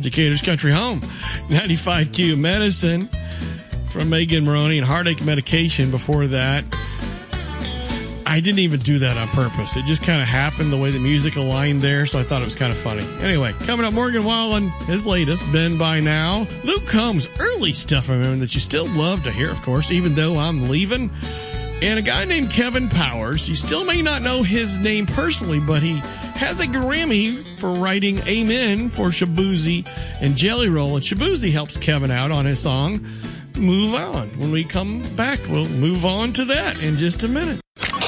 Decatur's Country Home. 95Q Medicine from Megan Maroney and Heartache Medication before that. I didn't even do that on purpose. It just kind of happened the way the music aligned there, so I thought it was kind of funny. Anyway, coming up, Morgan Wallen, his latest, Been By Now. Luke Combs, early stuff from him that you still love to hear, of course, even though I'm leaving. And a guy named Kevin Powers. You still may not know his name personally, but he has a Grammy for writing Amen for Shaboozey and Jelly Roll. And Shaboozey helps Kevin out on his song, Move On. When we come back, we'll move on to that in just a minute.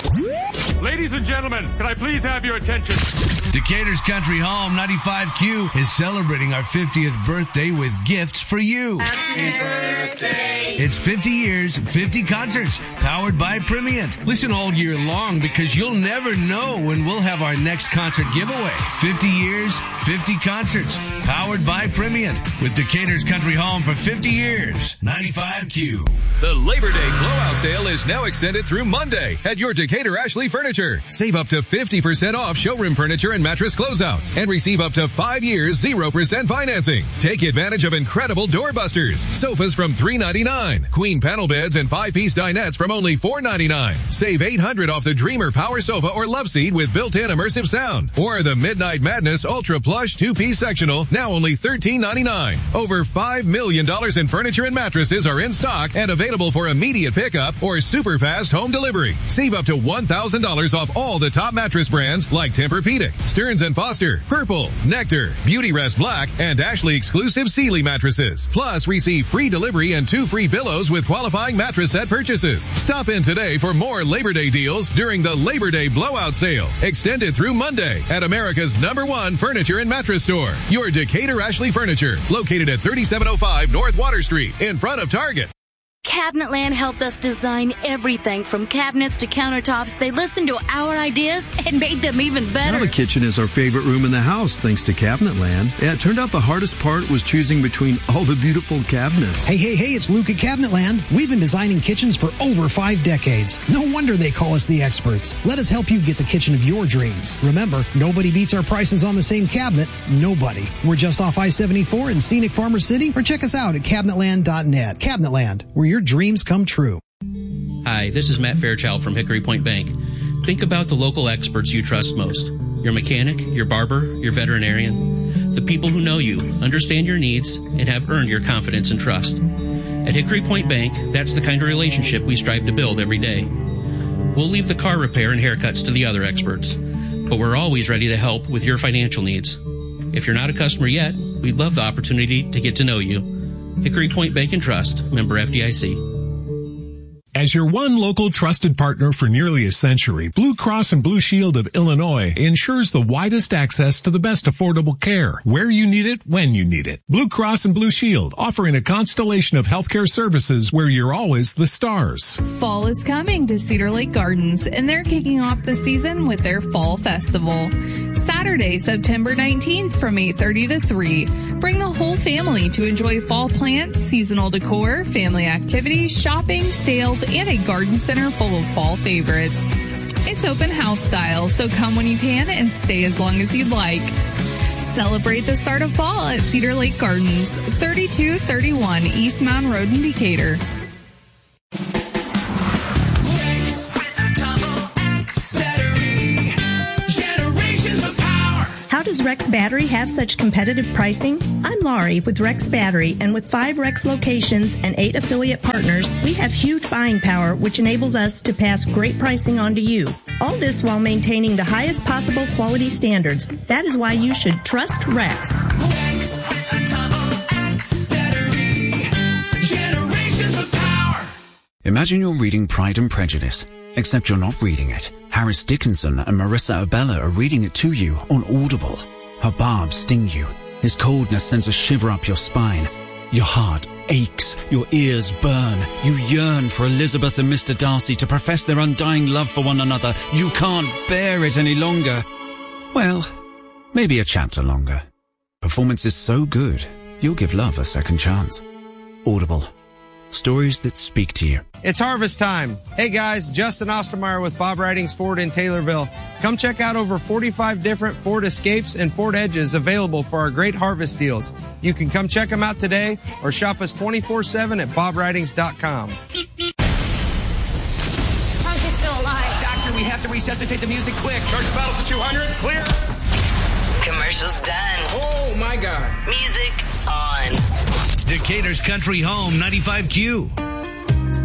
Ladies and gentlemen, can I please have your attention? Decatur's Country Home 95Q is celebrating our 50th birthday with gifts for you. Happy birthday. It's 50 years, 50 concerts, powered by Primient. Listen all year long because you'll never know when we'll have our next concert giveaway. 50 years, 50 concerts, powered by Primient. With Decatur's Country Home for 50 years. 95Q. The Labor Day blowout sale is now extended through Monday at your Decatur Ashley Furniture. Save up to 50% off showroom furniture and mattress closeouts and receive up to 5 years 0% financing. Take advantage of incredible doorbusters, sofas from $399, queen panel beds and 5-piece dinettes from only $499. Save $800 off the Dreamer Power Sofa or Love Seat with built-in immersive sound, or the Midnight Madness Ultra Plush 2-piece sectional, now only $13.99. Over $5 million in furniture and mattresses are in stock and available for immediate pickup or super fast home delivery. Save up to $1,000 off all the top mattress brands like Tempur-Pedic, Stearns & Foster, Purple, Nectar, Beauty Rest Black, and Ashley exclusive Sealy mattresses. Plus, receive free delivery and 2 free pillows with qualifying mattress set purchases. Stop in today for more Labor Day deals during the Labor Day blowout sale, extended through Monday at America's #1 furniture and mattress store. Your Decatur Ashley Furniture, located at 3705 North Water Street, in front of Target. Cabinetland helped us design everything from cabinets to countertops. They listened to our ideas and made them even better. Now the kitchen is our favorite room in the house, thanks to Cabinetland. Yeah, it turned out the hardest part was choosing between all the beautiful cabinets. Hey, it's Luke at Cabinetland. We've been designing kitchens for over 5 decades. No wonder they call us the experts. Let us help you get the kitchen of your dreams. Remember, nobody beats our prices on the same cabinet. Nobody. We're just off I-74 in scenic Farmer City, or check us out at cabinetland.net. Cabinetland, where your dreams come true. Hi, this is Matt Fairchild from Hickory Point Bank. Think about the local experts you trust most. Your mechanic, your barber, your veterinarian. The people who know you, understand your needs, and have earned your confidence and trust. At Hickory Point Bank, that's the kind of relationship we strive to build every day. We'll leave the car repair and haircuts to the other experts, but we're always ready to help with your financial needs. If you're not a customer yet, we'd love the opportunity to get to know you. Hickory Point Bank and Trust, member FDIC. As your one local trusted partner for nearly a century, Blue Cross and Blue Shield of Illinois ensures the widest access to the best affordable care, where you need it, when you need it. Blue Cross and Blue Shield, offering a constellation of healthcare services where you're always the stars. Fall is coming to Cedar Lake Gardens, and they're kicking off the season with their Fall Festival. Saturday, September 19th from 8:30 to 3. Bring the whole family to enjoy fall plants, seasonal decor, family activities, shopping, sales, and a garden center full of fall favorites. It's open house style, so come when you can and stay as long as you'd like. Celebrate the start of fall at Cedar Lake Gardens, 3231 East Mountain Road in Decatur. How does Rex Battery have such competitive pricing? I'm Laurie with Rex Battery, and with 5 Rex locations and 8 affiliate partners, we have huge buying power, which enables us to pass great pricing on to you. All this while maintaining the highest possible quality standards. That is why you should trust Rex. Rex with a double X battery. Generations of power. Imagine you're reading Pride and Prejudice, except you're not reading it. Harris Dickinson and Marissa Abella are reading it to you on Audible. Her barbs sting you. His coldness sends a shiver up your spine. Your heart aches. Your ears burn. You yearn for Elizabeth and Mr. Darcy to profess their undying love for one another. You can't bear it any longer. Well, maybe a chapter longer. Performance is so good, you'll give love a second chance. Audible. Stories that speak to you. It's harvest time. Hey guys, Justin Ostermeyer with Bob Ridings Ford in Taylorville. Come check out over 45 different Ford Escapes and Ford Edges available for our great harvest deals. You can come check them out today or shop us 24/7 at bobridings.com. Punky's still alive. Doctor, we have to resuscitate the music quick. Charge battles to 200. Clear. Commercials done. Oh my God. Music on. Decatur's Country Home 95Q.